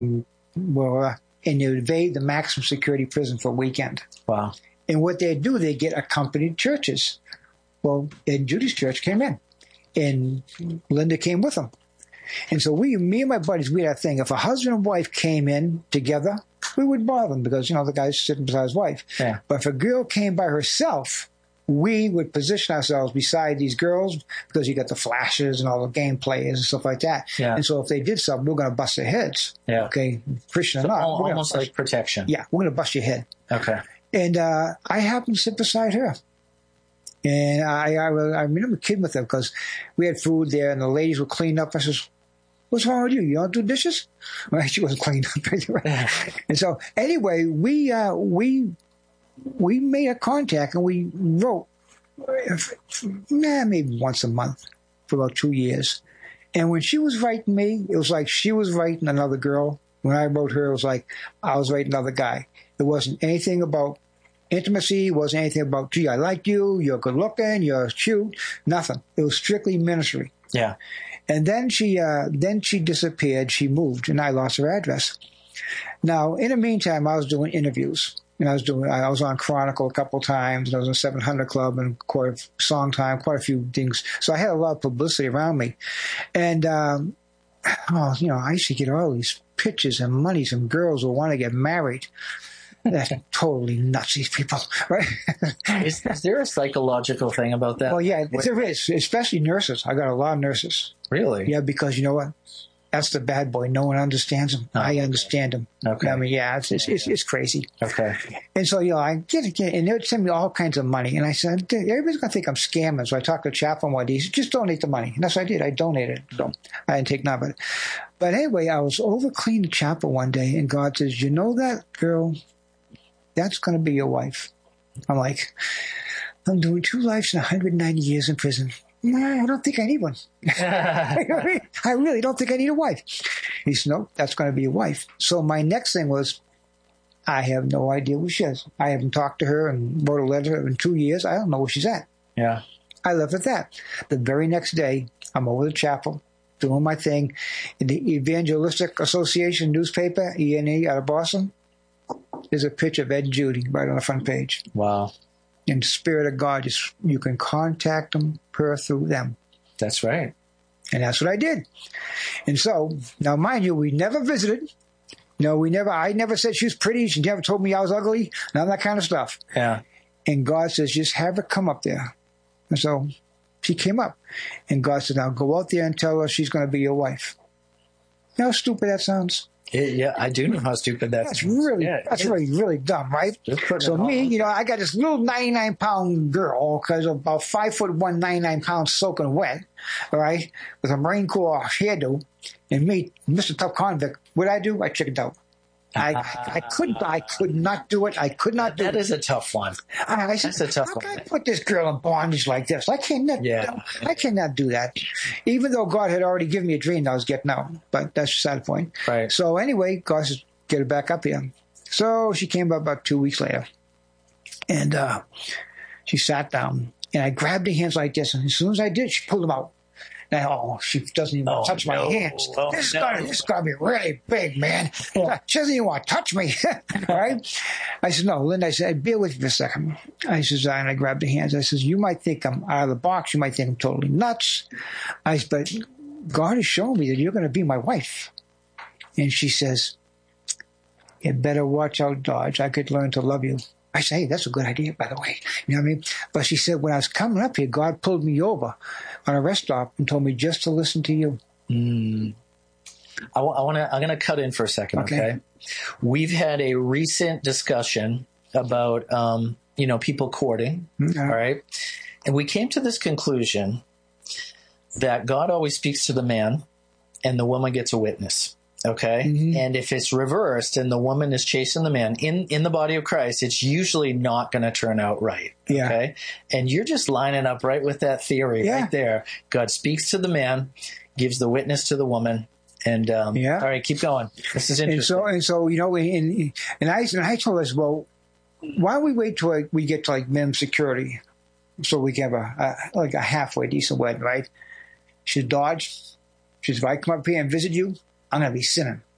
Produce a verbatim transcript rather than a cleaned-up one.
well, uh, and they would evade the maximum security prison for a weekend. Wow. And what they do, they get accompanied churches. Well, and Judy's church came in, and Linda came with them. And so we, me and my buddies, we had a thing. If a husband and wife came in together, we would bother them because, you know, the guy's sitting beside his wife. Yeah. But if a girl came by herself, we would position ourselves beside these girls because you got the flashes and all the game players and stuff like that. Yeah. And so if they did something, we're going to bust their heads. Yeah. Okay, Christian So or not. al- we're almost gonna like protection. Yeah, we're going to bust your head. Okay. And uh, I happened to sit beside her. And I, I, I remember kidding with her because we had food there and the ladies were cleaning up. I says, what's wrong with you? You don't do dishes? Well, she wasn't cleaning up. And so anyway, we, uh, we, we made a contact and we wrote nah, maybe once a month for about two years. And when she was writing me, it was like she was writing another girl. When I wrote her, it was like I was writing another guy. It wasn't anything about intimacy. It wasn't anything about, gee, I like you, you're good looking, you're cute. Nothing. It was strictly ministry. Yeah. And then she, uh, then she disappeared. She moved, and I lost her address. Now, in the meantime, I was doing interviews. And I was doing, I was on Chronicle a couple times, and I was on seven hundred Club and quite a song time, quite a few things. So I had a lot of publicity around me. And, um, oh, you know, I used to get all these pictures and money from girls who want to get married. That's totally nuts, these people, right? is, is there a psychological thing about that? Well, yeah, there is, especially nurses. I got a lot of nurses. Really? Yeah, because you know what? That's the bad boy. No one understands him. Oh, I okay. understand him. Okay. I mean, yeah, it's it's, it's, it's crazy. Okay. And so, you know, I get it, and they would send me all kinds of money. And I said, everybody's going to think I'm scamming. So I talked to a chaplain one day. He said, just donate the money. And that's what I did. I donated. So I didn't take none of it. But anyway, I was over cleaning the chapel one day, and God says, you know that girl? That's going to be your wife. I'm like, I'm doing two lives and one hundred ninety years in prison. Nah, I don't think I need one. I really don't think I need a wife. He said, no, that's going to be your wife. So my next thing was, I have no idea where she is. I haven't talked to her and wrote a letter in two years. I don't know where she's at. Yeah. I left it at that. The very next day, I'm over the chapel, doing my thing. In the Evangelistic Association newspaper, E N E out of Boston, there's a picture of Ed and Judy right on the front page. Wow. In the Spirit of God, just you can contact them, her through them. That's right. And that's what I did. And so, now mind you, we never visited. No, we never, I never said she was pretty. She never told me I was ugly. None of that kind of stuff. Yeah. And God says, just have her come up there. And so she came up. And God said, now go out there and tell her she's going to be your wife. You know how stupid that sounds? It, yeah, I do know how stupid that That's sounds. really, Yeah, that's really, really dumb, right? So me, you know, I got this little ninety-nine pound girl, because about five foot one, ninety-nine pounds soaking wet, all right, with a Marine Corps hairdo, and me, Mister Tough Convict. What I do? I chickened out. I, I couldn't, I could not do it. I could not do that it. That is a tough one. I, I said, That's a tough how one. can I put this girl in bondage like this? I cannot, Yeah. I cannot do that. Even though God had already given me a dream that I was getting out. But that's beside the point. Right. So anyway, God says, get her back up here. So she came up about two weeks later. And uh, she sat down. And I grabbed her hands like this. And as soon as I did, she pulled them out. And I, oh, she doesn't even want to Oh, touch no. my hands. Oh, this, is no. gonna, this is gonna be really big, man. She doesn't even want to touch me. All right? I said, no, Linda, I said, bear with me for a second. I said, and I grabbed her hands. I said, you might think I'm out of the box. You might think I'm totally nuts. I said, but God has shown me that you're going to be my wife. And she says, you better watch out, Dodge. I could learn to love you. I say, hey, that's a good idea, by the way. You know what I mean? But she said, when I was coming up here, God pulled me over on a rest stop and told me just to listen to you. Mm. I, w- I want to. I'm going to cut in for a second. Okay. Okay. We've had a recent discussion about, um, you know, people courting. Mm-hmm. All right, and we came to this conclusion that God always speaks to the man, and the woman gets a witness. Okay. Mm-hmm. And if it's reversed and the woman is chasing the man in, in the body of Christ, it's usually not going to turn out right. Yeah. Okay. And you're just lining up right with that theory Yeah. right there. God speaks to the man, gives the witness to the woman. And, um, Yeah. all right, keep going. This is And interesting. so, and so, you know, and, and I, and I told us, well, why don't we wait till like, we get to like minimum security so we can have a, a like a halfway decent wedding, right? She's Dodge. She said, if I come up here and visit you, I'm going to be sinning.